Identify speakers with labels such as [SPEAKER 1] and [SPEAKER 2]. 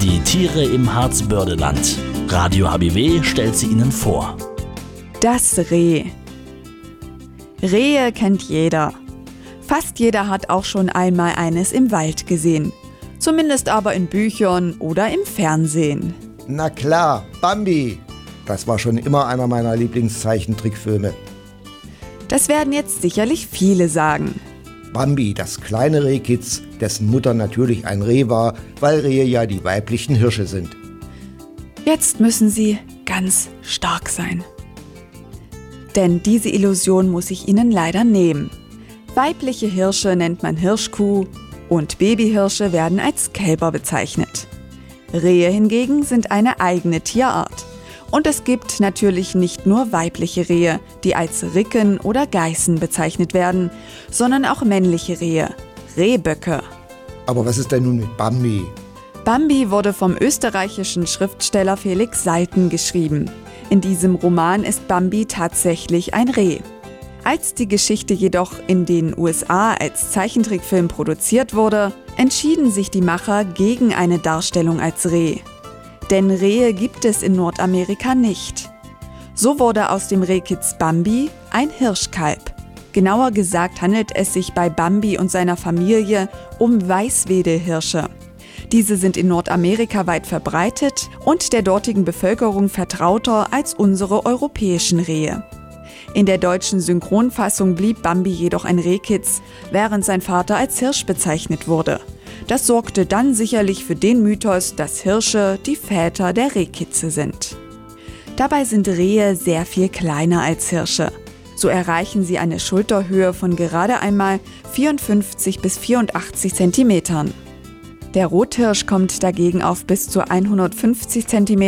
[SPEAKER 1] Die Tiere im Harzbördeland. Radio HBW stellt sie Ihnen vor.
[SPEAKER 2] Das Reh. Rehe kennt jeder. Fast jeder hat auch schon einmal eines im Wald gesehen. Zumindest aber in Büchern oder im Fernsehen.
[SPEAKER 3] Na klar, Bambi. Das war schon immer einer meiner Lieblingszeichentrickfilme.
[SPEAKER 2] Das werden jetzt sicherlich viele sagen.
[SPEAKER 3] Bambi, das kleine Rehkitz, dessen Mutter natürlich ein Reh war, weil Rehe ja die weiblichen Hirsche sind.
[SPEAKER 2] Jetzt müssen Sie ganz stark sein. Denn diese Illusion muss ich Ihnen leider nehmen. Weibliche Hirsche nennt man Hirschkuh und Babyhirsche werden als Kälber bezeichnet. Rehe hingegen sind eine eigene Tierart. Und es gibt natürlich nicht nur weibliche Rehe, die als Ricken oder Geißen bezeichnet werden, sondern auch männliche Rehe, Rehböcke.
[SPEAKER 3] Aber was ist denn nun mit Bambi?
[SPEAKER 2] Bambi wurde vom österreichischen Schriftsteller Felix Salten geschrieben. In diesem Roman ist Bambi tatsächlich ein Reh. Als die Geschichte jedoch in den USA als Zeichentrickfilm produziert wurde, entschieden sich die Macher gegen eine Darstellung als Reh. Denn Rehe gibt es in Nordamerika nicht. So wurde aus dem Rehkitz Bambi ein Hirschkalb. Genauer gesagt handelt es sich bei Bambi und seiner Familie um Weißwedelhirsche. Diese sind in Nordamerika weit verbreitet und der dortigen Bevölkerung vertrauter als unsere europäischen Rehe. In der deutschen Synchronfassung blieb Bambi jedoch ein Rehkitz, während sein Vater als Hirsch bezeichnet wurde. Das sorgte dann sicherlich für den Mythos, dass Hirsche die Väter der Rehkitze sind. Dabei sind Rehe sehr viel kleiner als Hirsche. So erreichen sie eine Schulterhöhe von gerade einmal 54 bis 84 Zentimetern. Der Rothirsch kommt dagegen auf bis zu 150 cm